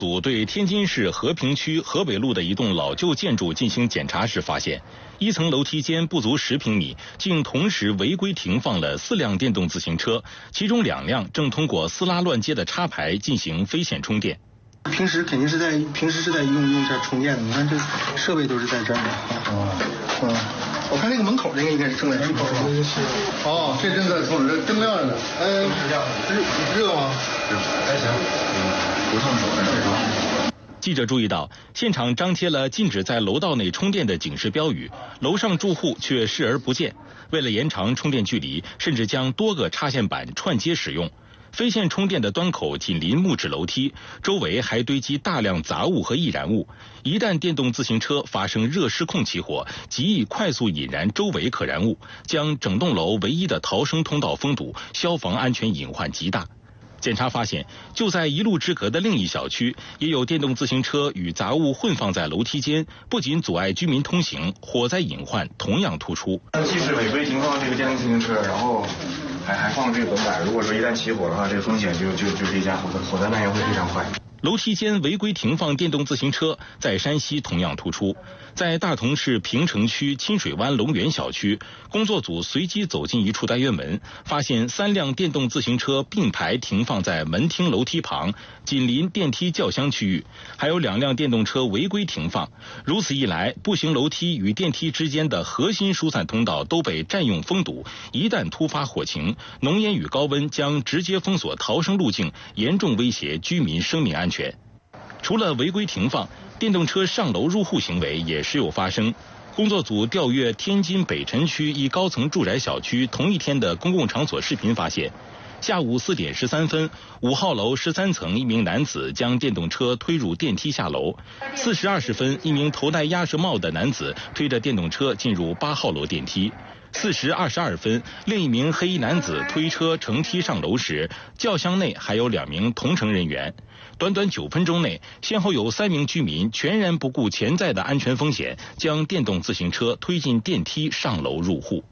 组对天津市和平区河北路的一栋老旧建筑进行检查时发现，一层楼梯间不足10平米，竟同时违规停放了4辆电动自行车，其中2辆正通过撕拉乱接的插排进行非线充电。 平时是在用这充电的，你看这设备都是在这儿的。我看那个门口那个应该是正在充。哦，这正在充，这灯亮着呢。热吗？热，还行。不烫手还是。 记者注意到，现场张贴了禁止在楼道内充电的警示标语，楼上住户却视而不见。为了延长充电距离，甚至将多个插线板串接使用。非线充电的端口紧邻木质楼梯，周围还堆积大量杂物和易燃物。一旦电动自行车发生热失控起火，极易快速引燃周围可燃物，将整栋楼唯一的逃生通道封堵，消防安全隐患极大。检查发现，就在1路之隔的另一小区，也有电动自行车与杂物混放在楼梯间，不仅阻碍居民通行，火灾隐患同样突出。 既是违规停放这个电动自行车，然后还放这个本板，如果说一旦起火的话，这个风险就这家火灾蔓延会非常快。 楼梯间违规停放电动自行车，在山西同样突出。在大同市平城区清水湾龙源小区，工作组随机走进一处单元门，发现3辆电动自行车并排停放在门厅楼梯旁，紧邻电梯轿厢区域，还有2辆电动车违规停放。如此一来，步行楼梯与电梯之间的核心疏散通道都被占用封堵，一旦突发火情，浓烟与高温将直接封锁逃生路径，严重威胁居民生命安全。除了违规停放，电动车上楼入户行为也时有发生。工作组调阅天津北辰区一高层住宅小区同一天的公共场所视频发现，下午4点13分，5号楼13层一名男子将电动车推入电梯下楼。4时20分，一名头戴鸭舌帽的男子推着电动车进入8号楼电梯。4时22分，另一名黑衣男子推车乘梯上楼时，轿厢内还有2名同乘人员。短短9分钟内，先后有3名居民全然不顾潜在的安全风险，将电动自行车推进电梯上楼入户。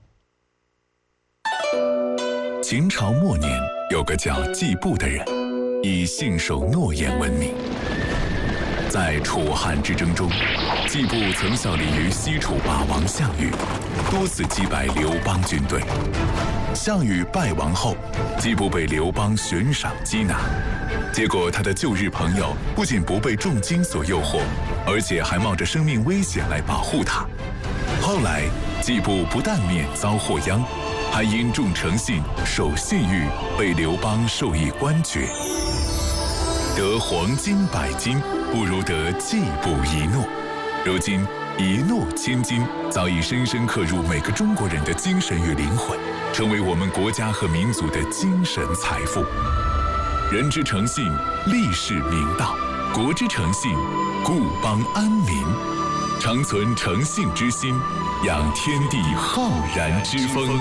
秦朝末年，有个叫季布的人，以信守诺言闻名。在楚汉之争中，季布曾效力于西楚霸王项羽，多次击败刘邦军队。项羽败亡后，季布被刘邦悬赏缉拿，结果他的旧日朋友不仅不被重金所诱惑，而且还冒着生命危险来保护他。后来，季布不但免遭祸殃，还因重诚信、守信誉，被刘邦授以官爵。得黄金100斤，不如得季布一诺。如今，一诺千金早已深深刻入每个中国人的精神与灵魂，成为我们国家和民族的精神财富。人之诚信，立世明道；国之诚信，固邦安民。常存诚信之心，养天地浩然之风。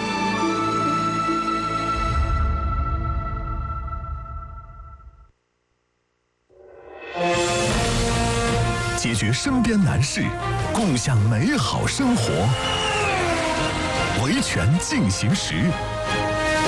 解决身边难事，共享美好生活。维权进行时。